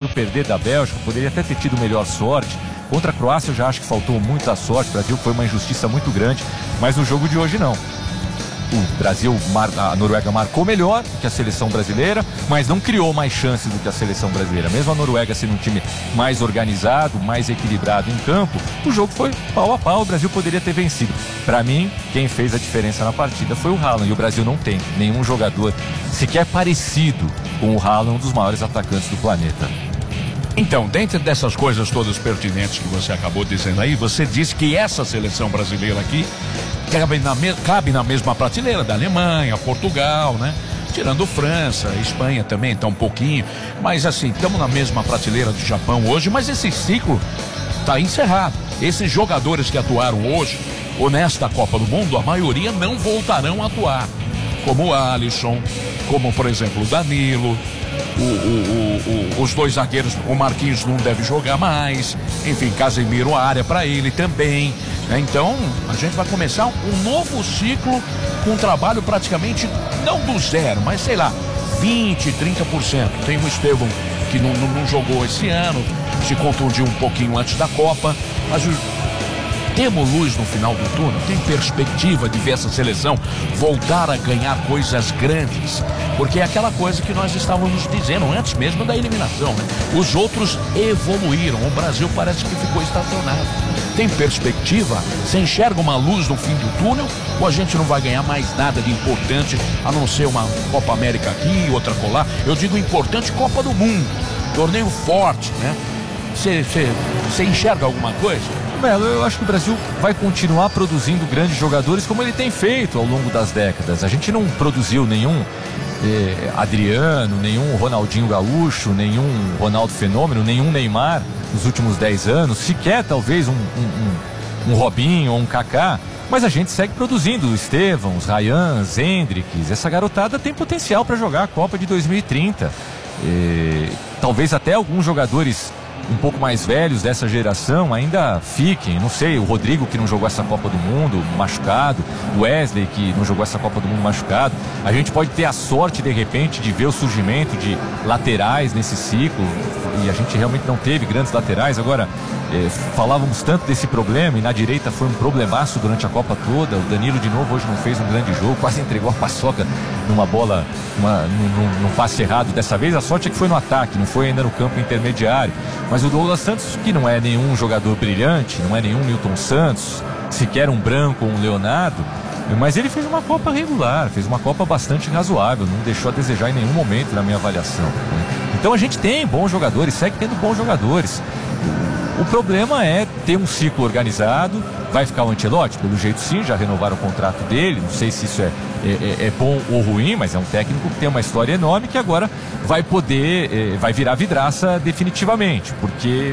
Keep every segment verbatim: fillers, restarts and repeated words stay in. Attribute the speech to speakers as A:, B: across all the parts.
A: perder da Bélgica, poderia até ter tido melhor sorte. Contra a Croácia eu já acho que faltou muita sorte, o Brasil foi uma injustiça muito grande, mas no jogo de hoje não. O Brasil, a Noruega marcou melhor que a seleção brasileira, mas não criou mais chances do que a seleção brasileira. Mesmo a Noruega sendo um time mais organizado, mais equilibrado em campo, o jogo foi pau a pau, o Brasil poderia ter vencido. Para mim, quem fez a diferença na partida foi o Haaland, e o Brasil não tem nenhum jogador sequer parecido com o Haaland, um dos maiores atacantes do planeta.
B: Então, dentro dessas coisas todas pertinentes que você acabou dizendo aí, você disse que essa seleção brasileira aqui cabe na, me cabe na mesma prateleira da Alemanha, Portugal, né? Tirando França, Espanha também tá um pouquinho, mas assim, estamos na mesma prateleira do Japão hoje, mas esse ciclo tá encerrado. Esses jogadores que atuaram hoje, ou nesta Copa do Mundo, a maioria não voltarão a atuar, como o Alisson, como por exemplo o Danilo, O, o, o, os dois zagueiros, o Marquinhos não deve jogar mais, enfim, Casemiro, área para ele também, né? Então a gente vai começar um novo ciclo com um trabalho praticamente não do zero, mas sei lá, vinte, trinta por cento. Tem o Estevão que não, não, não jogou esse ano, se contundiu um pouquinho antes da Copa, mas o temos luz no final do túnel, tem perspectiva de ver essa seleção voltar a ganhar coisas grandes, porque é aquela coisa que nós estávamos dizendo antes mesmo da eliminação, né? Os outros evoluíram, o Brasil parece que ficou estacionado. Tem perspectiva? Você enxerga uma luz no fim do túnel, ou a gente não vai ganhar mais nada de importante, a não ser uma Copa América aqui, outra colar? Eu digo importante, Copa do Mundo, torneio forte, né? Você enxerga alguma coisa?
A: Melo, eu acho que o Brasil vai continuar produzindo grandes jogadores como ele tem feito ao longo das décadas. A gente não produziu nenhum eh, Adriano, nenhum Ronaldinho Gaúcho, nenhum Ronaldo Fenômeno, nenhum Neymar nos últimos dez anos, sequer talvez um, um, um, um Robinho ou um Kaká, mas a gente segue produzindo o Estevão, os Ryan, Hendrick. Essa garotada tem potencial para jogar a Copa de dois mil e trinta. Eh, talvez até alguns jogadores um pouco mais velhos dessa geração ainda fiquem, não sei, o Rodrigo que não jogou essa Copa do Mundo machucado, o Wesley que não jogou essa Copa do Mundo machucado. A gente pode ter a sorte de repente de ver o surgimento de laterais nesse ciclo, e a gente realmente não teve grandes laterais. Agora, eh, falávamos tanto desse problema, e na direita foi um problemaço durante a Copa toda. O Danilo de novo hoje não fez um grande jogo, quase entregou a paçoca numa bola, uma, num, num passe errado dessa vez. A sorte é que foi no ataque, não foi ainda no campo intermediário. Mas o Douglas Santos, que não é nenhum jogador brilhante, não é nenhum Nilton Santos, sequer um Branco ou um Leonardo, mas ele fez uma Copa regular, fez uma Copa bastante razoável, não deixou a desejar em nenhum momento na minha avaliação. Então a gente tem bons jogadores, segue tendo bons jogadores. O problema é ter um ciclo organizado. Vai ficar o Ancelotti? Pelo jeito sim, já renovaram o contrato dele. Não sei se isso é, é, é bom ou ruim, mas é um técnico que tem uma história enorme, que agora vai poder, é, vai virar vidraça definitivamente, porque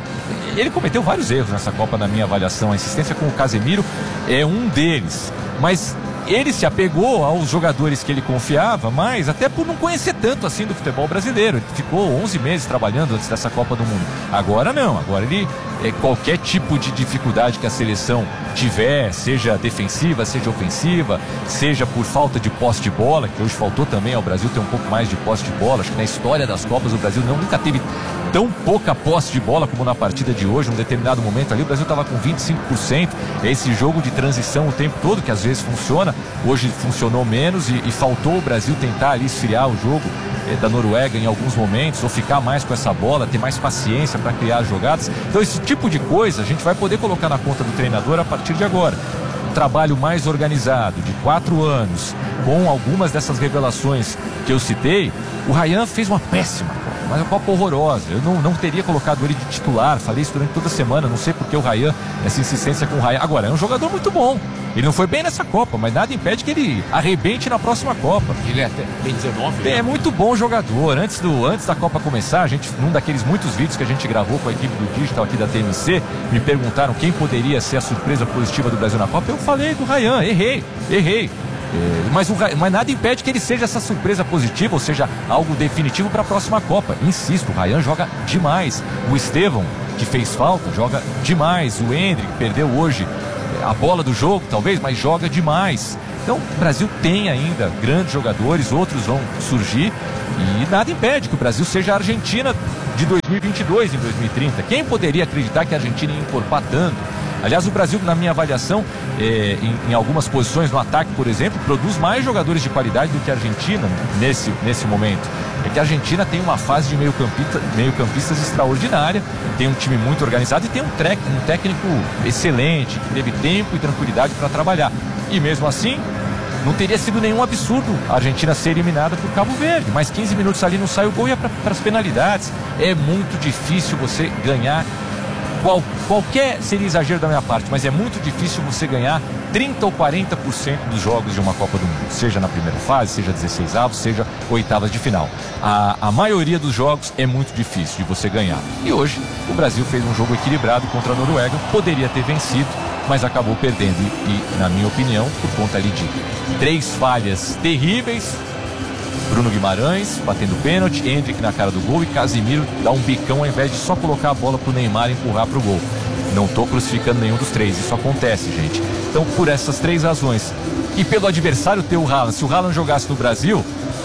A: ele cometeu vários erros nessa Copa na minha avaliação. A insistência com o Casemiro é um deles, mas ele se apegou aos jogadores que ele confiava, mas até por não conhecer tanto assim do futebol brasileiro. Ele ficou onze meses trabalhando antes dessa Copa do Mundo. Agora não, agora ele, é, qualquer tipo de dificuldade que a seleção tiver, seja defensiva, seja ofensiva, seja por falta de posse de bola, que hoje faltou também ao Brasil ter um pouco mais de posse de bola. Acho que na história das Copas o Brasil não, nunca teve tão pouca posse de bola como na partida de hoje. Num determinado momento ali o Brasil estava com vinte e cinco por cento. É esse jogo de transição o tempo todo, que às vezes funciona, hoje funcionou menos, e, e faltou o Brasil tentar ali esfriar o jogo é, da Noruega em alguns momentos, ou ficar mais com essa bola, ter mais paciência para criar jogadas. Então esse tipo de coisa a gente vai poder colocar na conta do treinador a partir de agora. Um trabalho mais organizado, de quatro anos, com algumas dessas revelações que eu citei. O Ryan fez uma péssima Copa, mas uma Copa horrorosa. Eu não, não teria colocado ele de titular, falei isso durante toda a semana. Não sei porque o Ryan, essa insistência com o Ryan. Agora, é um jogador muito bom. Ele não foi bem nessa Copa, mas nada impede que ele arrebente na próxima Copa.
B: Ele é até tem dezenove,
A: é, é muito bom jogador. Antes, do, antes da Copa começar, a gente, num daqueles muitos vídeos que a gente gravou com a equipe do Digital aqui da T M C, me perguntaram quem poderia ser a surpresa positiva do Brasil na Copa. Eu falei do Ryan, errei, errei. É, mas, o, mas nada impede que ele seja essa surpresa positiva, ou seja, algo definitivo para a próxima Copa. Insisto, o Ryan joga demais. O Estevão, que fez falta, joga demais. O Hendrick perdeu hoje a bola do jogo, talvez, mas joga demais. Então o Brasil tem ainda grandes jogadores, outros vão surgir, e nada impede que o Brasil seja a Argentina de dois mil e vinte e dois em dois mil e trinta. Quem poderia acreditar que a Argentina ia encorpar tanto? Aliás, o Brasil, na minha avaliação, é, em, em algumas posições no ataque, por exemplo, produz mais jogadores de qualidade do que a Argentina nesse, nesse momento. É que a Argentina tem uma fase de meio-campista, meio-campistas extraordinária, tem um time muito organizado e tem um, trec, um técnico excelente, que teve tempo e tranquilidade para trabalhar. E mesmo assim, não teria sido nenhum absurdo a Argentina ser eliminada por Cabo Verde. Mais quinze minutos ali não sai o gol e é para as penalidades. É muito difícil você ganhar. Qual, qualquer seria exagero da minha parte, mas é muito difícil você ganhar trinta ou quarenta por cento dos jogos de uma Copa do Mundo, seja na primeira fase, seja dezesseis avos, seja oitavas de final. A, a maioria dos jogos é muito difícil de você ganhar. E hoje o Brasil fez um jogo equilibrado contra a Noruega, poderia ter vencido, mas acabou perdendo. E, e na minha opinião, por conta ali de três falhas terríveis. Bruno Guimarães batendo pênalti, Endrick na cara do gol e Casimiro dá um bicão ao invés de só colocar a bola pro Neymar e empurrar pro gol. Não tô crucificando nenhum dos três, isso acontece, gente. Então, por essas três razões e pelo adversário ter o Haaland, se o Haaland jogasse no Brasil,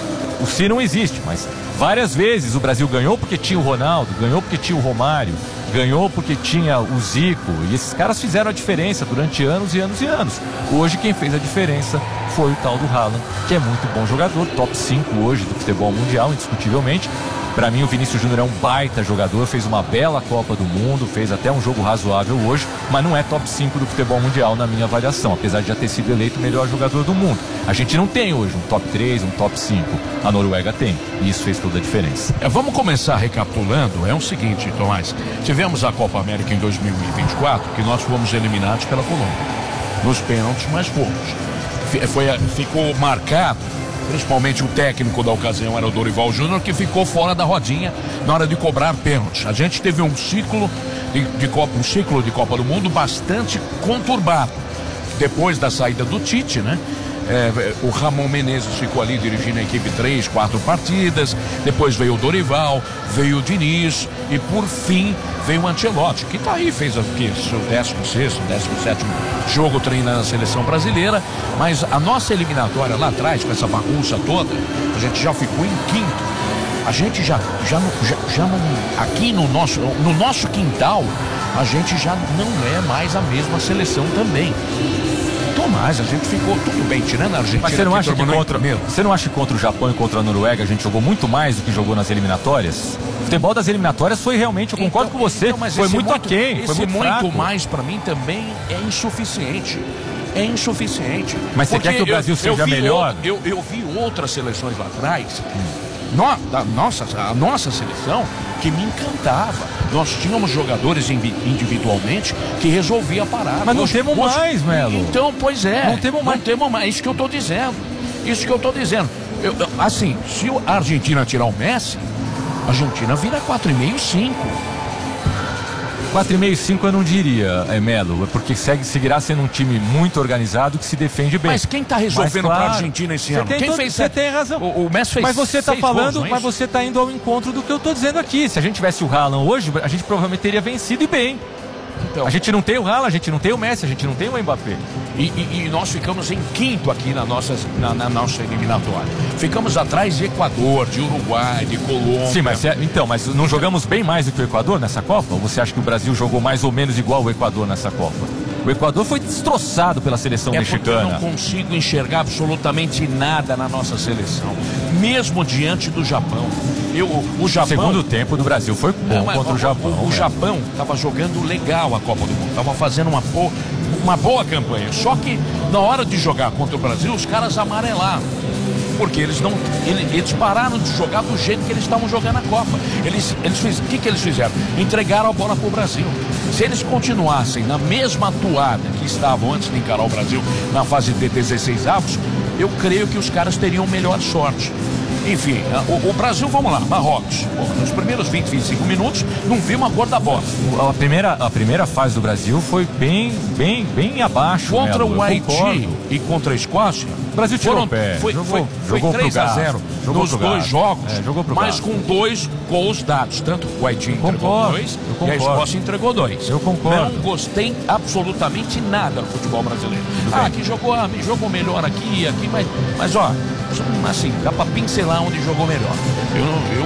A: o se não existe, mas várias vezes o Brasil ganhou porque tinha o Ronaldo, ganhou porque tinha o Romário, ganhou porque tinha o Zico, e esses caras fizeram a diferença durante anos e anos e anos. Hoje quem fez a diferença foi o tal do Haaland, que é muito bom jogador, top cinco hoje do futebol mundial, indiscutivelmente. Para mim o Vinícius Júnior é um baita jogador, fez uma bela Copa do Mundo, fez até um jogo razoável hoje, mas não é top cinco do futebol mundial na minha avaliação, apesar de já ter sido eleito o melhor jogador do mundo. A gente não tem hoje um top três, um top cinco, a Noruega tem, e isso fez toda a diferença.
B: É, vamos começar recapitulando, é o seguinte, Tomás, tivemos a Copa América em dois mil e vinte e quatro, que nós fomos eliminados pela Colômbia, nos pênaltis mais poucos. Foi, ficou marcado, principalmente o técnico da ocasião era o Dorival Júnior, que ficou fora da rodinha na hora de cobrar pênaltis. A gente teve um ciclo de, de Copa, um ciclo de Copa do Mundo bastante conturbado. Depois da saída do Tite, né? É, o Ramon Menezes ficou ali dirigindo a equipe três, quatro partidas. Depois veio o Dorival, veio o Diniz e por fim veio o Ancelotti, que tá aí, fez aqui seu décimo sexto, décimo sétimo jogo treinando a seleção brasileira. Mas a nossa eliminatória lá atrás, com essa bagunça toda, a gente já ficou em quinto. A gente já, já, já, já não, aqui no nosso, no nosso quintal, a gente já não é mais a mesma seleção também. Tomás, a gente ficou tudo bem, tirando a Argentina.
A: Mas você não acha que contra, você não acha que contra o Japão e contra a Noruega a gente jogou muito mais do que jogou nas eliminatórias? O futebol das eliminatórias foi realmente, eu concordo
B: então,
A: com você,
B: então,
A: foi muito, muito aquém,
B: esse
A: foi muito
B: muito
A: fraco.
B: mais para mim também é insuficiente. É insuficiente.
A: Mas você quer que o Brasil
B: eu,
A: seja
B: eu
A: melhor?
B: Outra, eu, eu vi outras seleções lá atrás, hum. no, da nossa, a nossa seleção, que me encantava. Nós tínhamos jogadores individualmente que resolvia parar.
A: Mas não temos mais, Melo.
B: Então, pois é.
A: Não temos mais.
B: Não temos mais. Isso que eu estou dizendo. Isso que eu estou dizendo. Eu, assim, se a Argentina tirar o Messi, a Argentina vira quatro e meio, cinco.
A: quatro e meio, cinco eu não diria, é, Melo, porque segue, seguirá sendo um time muito organizado que se defende bem.
B: Mas quem está resolvendo
A: claro,
B: para a Argentina esse ano?
A: Quem
B: todo, fez
A: Você tem razão.
B: O, o Messi fez
A: Mas você está falando,
B: gols,
A: mas você está indo ao encontro do que eu estou dizendo aqui. Se a gente tivesse o Haaland hoje, a gente provavelmente teria vencido e bem. Então, a gente não tem o Haaland, a gente não tem o Messi, a gente não tem o Mbappé.
B: E, e, e nós ficamos em quinto aqui na nossa, na, na nossa eliminatória. Ficamos atrás de Equador, de Uruguai, de Colômbia.
A: Sim, mas então, mas não jogamos bem mais do que o Equador nessa Copa? Ou você acha que o Brasil jogou mais ou menos igual o Equador nessa Copa? O Equador foi destroçado pela seleção
B: é
A: mexicana.
B: Eu não consigo enxergar absolutamente nada na nossa seleção, mesmo diante do Japão. Eu, o Japão.
A: O segundo tempo do Brasil foi bom não, contra o Japão.
B: O, o, o Japão estava jogando legal a Copa do Mundo, estava fazendo uma, bo, uma boa campanha. Só que na hora de jogar contra o Brasil, os caras amarelaram. Porque eles não. Eles, eles pararam de jogar do jeito que eles estavam jogando a Copa. Eles, eles fiz, o que, que eles fizeram? Entregaram a bola para o Brasil. Se eles continuassem na mesma atuada que estavam antes de encarar o Brasil na fase de dezesseis avos, eu creio que os caras teriam melhor sorte. Enfim, o, o Brasil, vamos lá, Marrocos. Pô, nos primeiros vinte, vinte e cinco minutos, não vimos a cor da bola.
A: A primeira, a primeira fase do Brasil foi bem, bem, bem abaixo.
B: Contra
A: Melo,
B: o Haiti e contra a Escócia,
A: o Brasil tirou o pé.
B: Foi,
A: jogou,
B: foi, foi três a zero nos dois jogos,
A: é, jogou pro
B: mas
A: gasto.
B: com dois gols dados. Tanto o Haiti entregou
A: concordo,
B: dois e a Escócia entregou dois.
A: Eu concordo.
B: Não gostei absolutamente nada do futebol brasileiro. Tudo ah, bem. Aqui jogou, jogou melhor aqui, aqui, mas, mas ó, assim, dá pra pincelar onde jogou melhor. Eu, eu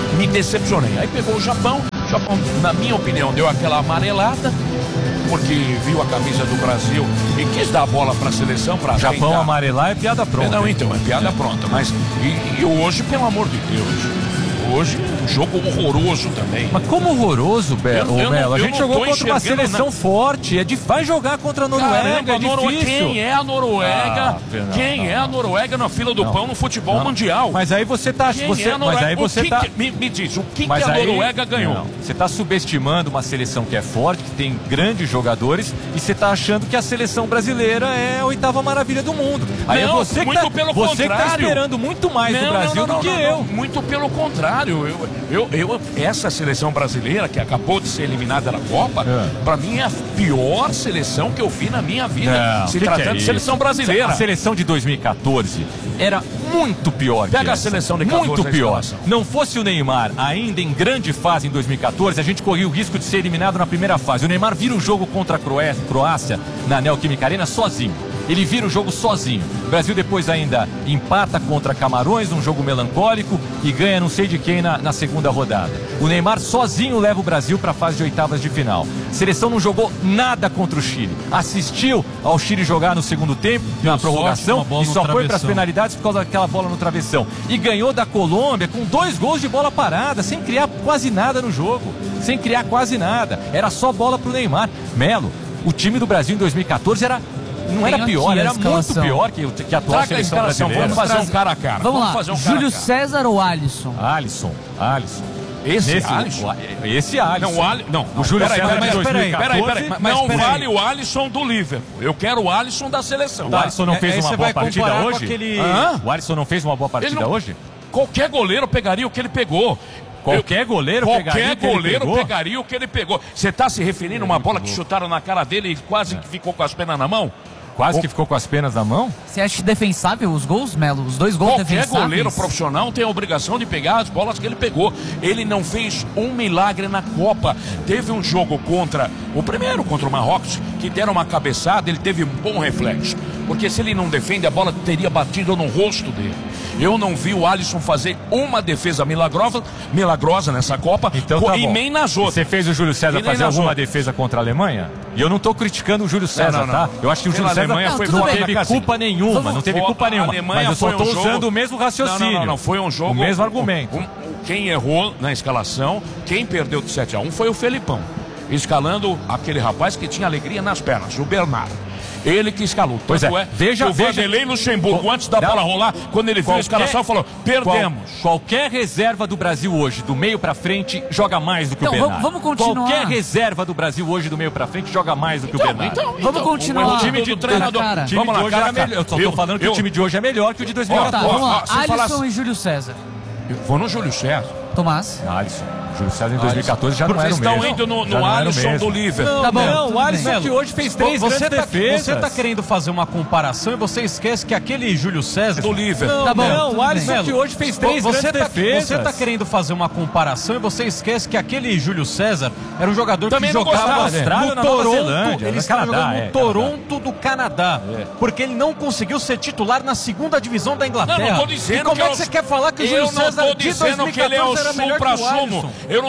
B: me decepcionei. Aí pegou o Japão, o Japão, na minha opinião, deu aquela amarelada, porque viu a camisa do Brasil e quis dar a bola para a seleção, para
A: Japão
B: tentar.
A: amarelar é piada pronta.
B: Não, então, é piada é. pronta, mas e, e hoje, pelo amor de Deus, hoje um jogo horroroso também.
A: Mas como horroroso, Belo?
B: Eu- eu
A: Belo?
B: não-
A: A
B: eu
A: gente
B: não
A: jogou
B: tô
A: contra uma
B: enxergando
A: seleção
B: na-
A: forte, é de... vai jogar contra a Noruega,
B: Caramba,
A: é
B: a Noruega-
A: difícil.
B: Quem é a Noruega?
A: Ah, não,
B: Quem
A: não,
B: é a Noruega na fila do
A: Não.
B: pão no futebol
A: Não.
B: mundial?
A: Mas aí você tá...
B: Quem
A: Você,
B: é a
A: mas
B: Noruega?
A: aí
B: O
A: você
B: que
A: tá...
B: que- me, me diz, o que,
A: Mas
B: que a
A: aí-
B: Noruega ganhou?
A: Não, você está subestimando uma seleção que é forte, que tem grandes jogadores, e você está achando que a seleção brasileira é a oitava maravilha do mundo. Aí
B: Não,
A: é você que
B: muito
A: tá,
B: pelo
A: você que tá
B: contrário.
A: esperando muito mais do
B: Não,
A: Brasil
B: não, não,
A: do que
B: não, não,
A: eu.
B: não. Muito pelo contrário. Eu, eu, eu, essa seleção brasileira que acabou de ser eliminada da Copa,
A: É.
B: pra mim é a pior seleção que eu vi na minha vida.
A: Não,
B: se
A: que
B: tratando
A: que é
B: de
A: isso?
B: seleção brasileira.
A: A seleção de dois mil e quatorze era muito pior que
B: Pega a
A: essa.
B: seleção de quatorze
A: Muito
B: na
A: pior.
B: escalação.
A: Não fosse o Neymar ainda em grande fase em dois mil e quatorze, a gente corria o risco de ser eliminado na primeira fase. O Neymar vira o jogo contra a Croé- Croácia na Neoquímica Arena sozinho. Ele vira o jogo sozinho. O Brasil depois ainda empata contra Camarões, num jogo melancólico, e ganha não sei de quem na, na segunda rodada. O Neymar sozinho leva o Brasil para a fase de oitavas de final. A seleção não jogou nada contra o Chile. Assistiu ao Chile jogar no segundo tempo, na prorrogação,
C: uma bola
A: e
C: no
A: só foi para as
C: travessão.
A: penalidades por causa daquela bola no travessão. E ganhou da Colômbia com dois gols de bola parada, sem criar quase nada no jogo. Sem criar quase nada. Era só bola pro Neymar. Melo, o time do Brasil em dois mil e quatorze era... Não era
D: Tem
A: pior,
D: aqui a
A: era muito
D: escalação.
A: pior que, que a atual
B: Traga a
A: seleção
B: escalação,
A: brasileira.
B: vamos fazer um cara a cara.
D: Vamos, lá,
B: fazer um cara
D: Júlio
B: a cara.
D: César ou Alisson?
A: Alisson, Alisson.
B: Esse
A: Nesse-
B: Alisson?
A: o- Esse Alisson.
B: Não, o Ali... não,
A: O Júlio
B: peraí,
A: César
B: peraí,
A: de
B: peraí,
A: dois mil e
B: peraí,
A: quatorze,
B: peraí,
C: mas
B: não
C: peraí.
B: vale o Alisson do Liverpool. Eu quero o Alisson da seleção.
A: O Alisson não
C: É-
A: fez
C: aí
A: uma
C: você
A: boa
C: vai
A: partida
C: comparar com
A: hoje?
C: aquele-
B: Hã?
A: O Alisson não fez uma boa partida
B: Ele não-
A: hoje?
B: Qualquer goleiro pegaria o que ele pegou.
A: Qualquer goleiro
B: Qualquer
A: pegaria o que ele
B: goleiro
A: pegou?
B: pegaria o que ele pegou. Você está se referindo a uma bola que chutaram na cara dele e quase que ficou com as penas na mão?
A: Quase
B: O-
A: que ficou com as penas na mão?
D: Você acha defensável os gols, Melo? Os dois gols
B: Qualquer
D: defensáveis?
B: goleiro profissional tem a obrigação de pegar as bolas que ele pegou. Ele não fez um milagre na Copa. Teve um jogo contra o primeiro, contra o Marrocos, que deram uma cabeçada, ele teve um bom reflexo. Porque se ele não defende, a bola teria batido no rosto dele. Eu não vi o Alisson fazer uma defesa milagrosa, milagrosa nessa Copa,
A: Então
B: co-
A: tá
B: e
A: bom.
B: nem nas outras.
A: Você fez o Júlio César
B: E nem
A: fazer
B: nas
A: alguma
B: outras.
A: defesa contra a Alemanha? E eu não tô criticando o Júlio César,
B: não, não.
A: tá? Eu acho que o
B: Pela
A: Júlio César
B: Alemanha
A: não,
B: foi
A: não
B: fora
A: teve
B: da casinha.
A: culpa nenhuma,
D: Vamos-
A: não teve
B: Fo-
A: culpa
B: a
A: nenhuma.
B: Alemanha
A: Mas eu só
B: foi
A: tô
B: um jogo-
A: usando o mesmo raciocínio.
B: Não, não, não, não, foi um jogo...
A: O mesmo argumento.
B: um- quem errou na escalação, quem perdeu de sete a um foi o Felipão, escalando aquele rapaz que tinha alegria nas pernas, o Bernardo. Ele que escalou.
A: Pois
B: Tanto
A: é,
B: é,
A: veja-
B: que o
A: veja-
B: Vanderlei Luxemburgo, antes da
A: Não.
B: bola rolar, quando ele viu a escalação, falou, perdemos.
A: Qual- qualquer reserva do Brasil hoje, do meio pra frente, joga mais do que
D: Então,
A: o Bernardo.
D: vamos- vamos continuar.
A: Qualquer reserva do Brasil hoje, do meio pra frente, joga mais do que o Bernardo.
D: Vamos continuar.
B: O time de
D: Cara,
B: treinador.
D: cara.
A: O time
B: Vamos
A: de
B: lá,
A: hoje
B: cara,
A: era
B: cara.
A: melhor. Eu só tô
B: Eu-
A: falando que
B: eu-
A: o time de hoje é melhor que o de dois mil e
D: Tá,
A: quatorze.
D: vamos lá.
B: se
D: Alisson
B: falasse-
D: e Júlio César.
B: Eu vou no Júlio César.
D: Tomás.
A: Alisson. Júlio César em dois mil e quatorze já não
B: Porque
A: era o
B: estão
A: mesmo.
B: indo no,
A: Já
B: no
A: não era o
B: Alisson
A: mesmo.
B: do Liverpool.
C: Não,
D: Tá bom,
C: não,
D: tudo
C: o Alisson
D: bem.
A: que hoje fez três
C: você
A: grandes
C: tá,
A: defesas.
C: Você tá querendo fazer uma comparação e você esquece que aquele Júlio César...
B: Do Liverpool.
C: Não,
D: Tá bom,
C: não,
D: tudo
C: o Alisson
D: bem.
C: que hoje fez três
A: você
C: grandes
A: tá,
C: defesas.
A: Você
C: tá querendo fazer uma comparação e você esquece que aquele Júlio César era um jogador
B: Também
C: que
B: não
C: jogava
B: gostava,
C: no
A: né? Austrália, na Nova
C: Toronto.
A: Zelândia,
C: Ele
A: no
C: estava
A: Canadá,
C: jogando no
A: é,
C: Toronto do Canadá. Porque ele não conseguiu ser titular na segunda divisão da Inglaterra.
B: Não, não tô dizendo
C: e como
B: que
C: é
B: é
C: que
B: o-
C: você quer falar que o Júlio
B: Eu não
C: César
B: tô
C: de
B: dizendo que ele é o
C: dois mil e quatorze era melhor que o
B: supra-sumo.
C: Alisson?
B: Eu não